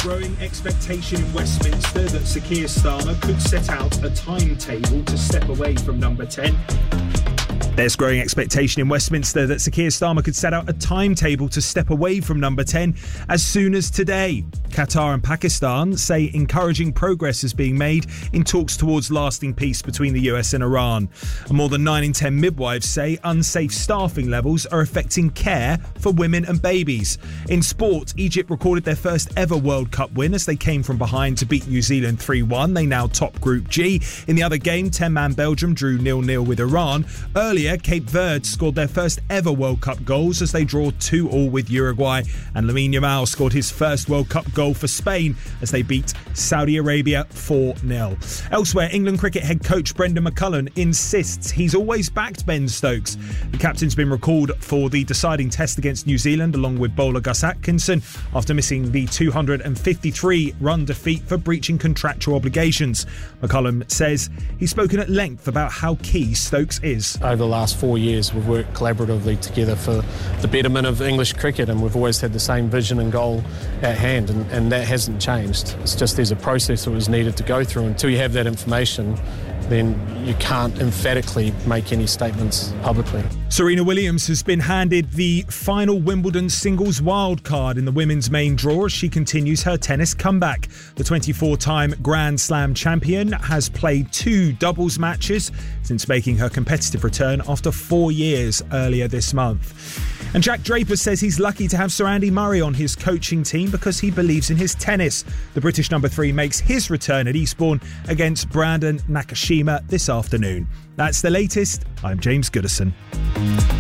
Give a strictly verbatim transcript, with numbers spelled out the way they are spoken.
growing expectation in Westminster that Sir Keir Starmer could set out a timetable to step away from number ten. There's growing expectation in Westminster that Sir Keir Starmer could set out a timetable to step away from number ten as soon as today. Qatar and Pakistan say encouraging progress is being made in talks towards lasting peace between the U S and Iran. And more than nine in ten midwives say unsafe staffing levels are affecting care for women and babies. In sport, Egypt recorded their first ever World Cup win as they came from behind to beat New Zealand three one. They now top Group G. In the other game, ten-man Belgium drew nil nil with Iran. Earlier, Cape Verde scored their first ever World Cup goals as they draw two all with Uruguay, and Lamine Yamal scored his first World Cup goal for Spain as they beat Saudi Arabia four nil. Elsewhere, England cricket head coach Brendan McCullum insists he's always backed Ben Stokes. The captain's been recalled for the deciding test against New Zealand along with bowler Gus Atkinson after missing the two hundred fifty-three run defeat for breaching contractual obligations. McCullum says he's spoken at length about how key Stokes is. Over the last four years we've worked collaboratively together for the betterment of English cricket, and we've always had the same vision and goal at hand, and, and that hasn't changed. It's just there's a process that was needed to go through. Until you have that information, then you can't emphatically make any statements publicly. Serena Williams has been handed the final Wimbledon singles wildcard in the women's main draw as she continues her tennis comeback. The twenty-four-time Grand Slam champion has played two doubles matches since making her competitive return after four years earlier this month. And Jack Draper says he's lucky to have Sir Andy Murray on his coaching team because he believes in his tennis. The British number three makes his return at Eastbourne against Brandon Nakashima this afternoon. That's the latest. I'm James Goodison.